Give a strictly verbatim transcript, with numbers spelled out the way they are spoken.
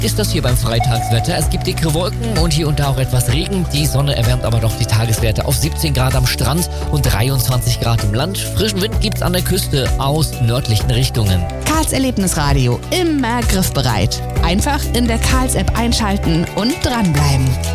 ist das hier beim Freitagswetter. Es gibt dickere Wolken und hier und da auch etwas Regen. Die Sonne erwärmt aber doch die Tageswerte auf siebzehn Grad am Strand und dreiundzwanzig Grad im Land. Frischen Wind gibt's an der Küste aus nördlichen Richtungen. Karls Erlebnisradio, immer griffbereit. Einfach in der Karls-App einschalten und dranbleiben.